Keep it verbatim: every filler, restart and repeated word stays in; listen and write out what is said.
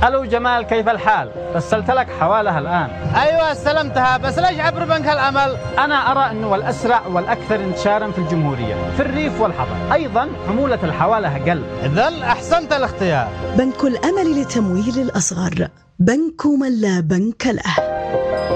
الو جمال، كيف الحال؟ رسلت لك حوالها الآن. أيوة استلمتها، بس ليش عبر بنك الأمل؟ أنا أرى أنه الأسرع والأكثر انتشارا في الجمهورية، في الريف والحضر. أيضا حمولة الحوالة أقل. إذن أحسنت الاختيار. بنك الأمل لتمويل الأصغر، بنك من لا بنك له.